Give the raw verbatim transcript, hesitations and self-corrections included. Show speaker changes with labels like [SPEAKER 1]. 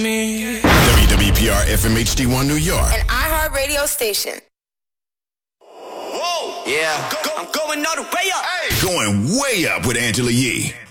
[SPEAKER 1] W W P R F M H D one New York.
[SPEAKER 2] An iHeart radio station.
[SPEAKER 3] Whoa. Yeah. I'm going all the way up.
[SPEAKER 1] Going way up with Angela Yee.